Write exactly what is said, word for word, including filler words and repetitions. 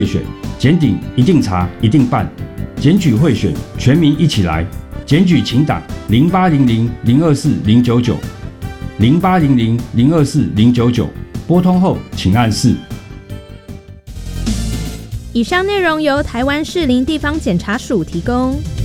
选，检警一定查一定办，检举贿选，全民一起来。检举请打零八零零零二四零九九零八零零零二四零九九，拨通后请按四。 以上内容由台湾士林地方检察署提供。